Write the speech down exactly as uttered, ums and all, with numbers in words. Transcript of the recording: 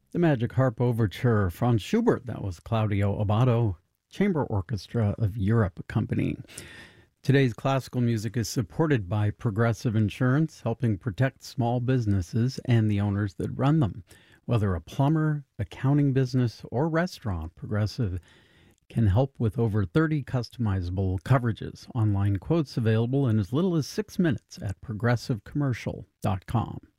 The Magic Harp Overture, Franz Schubert. That was Claudio Abbado, Chamber Orchestra of Europe accompanying. Today's classical music is supported by Progressive Insurance, helping protect small businesses and the owners that run them. Whether a plumber, accounting business, or restaurant, Progressive can help with over thirty customizable coverages. Online quotes available in as little as six minutes at progressive commercial dot com.